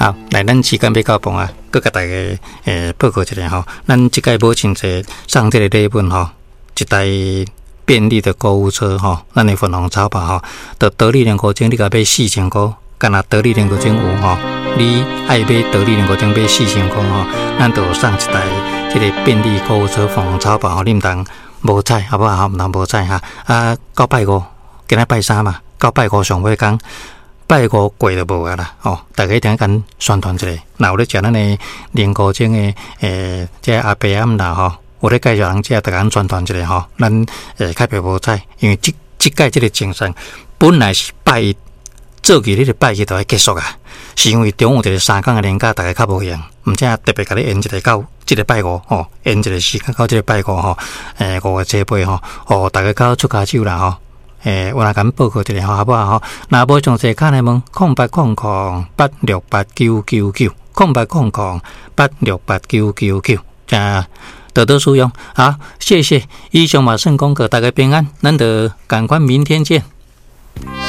好，来，咱时间要到半啊，佮大家报告一下吼。咱即届无真济送这个礼物吼，一台便利的购物车吼，咱的粉红超跑吼，得得力连股精你甲买4000块，干那得力连股精有吼，你爱买得力连股精买4000块吼，咱就送一台这个便利购物车粉红超跑吼，你毋通无彩好不好？毋通无彩哈啊！到拜五，今仔拜三嘛，到拜五上尾讲。拜五过就无啊啦，哦，大家一定跟宣传一下。那有咧食咱的连股精的这阿伯阿姆啦吼，有咧介绍人这大家宣传一下吼。咱较别无彩，因为即届这个精神本来是拜一，做期日拜一就要结束啊，是因为中午一个3天的年假大家较无闲，毋则特别甲你延一个到这个拜五吼，延一个时间到这个拜五吼，5月7号吼，哦，大家到出骹手啦吼。我来甲报告一下吼，好不好吼？若无详细看的问0800868999 0800868999，多多使用。好，谢谢。以上马胜功课大家平安，咱就赶快明天见。